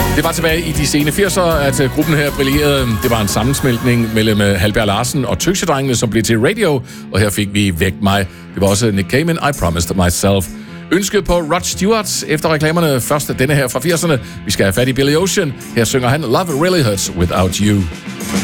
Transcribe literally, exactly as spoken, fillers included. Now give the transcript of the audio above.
Det var tilbage i de sene firsere, at gruppen her brillerede. Det var en sammensmeltning mellem Halbjerg Larsen og Tøsedrengene, som blev til Radio, og her fik vi Væk mig. Det var også Nick Cayman, I Promised Myself. Ønsket på Rod Stewart efter reklamerne. Først denne her fra firserne. Vi skal have fat i Billy Ocean. Her synger han Love Really Hurts Without You.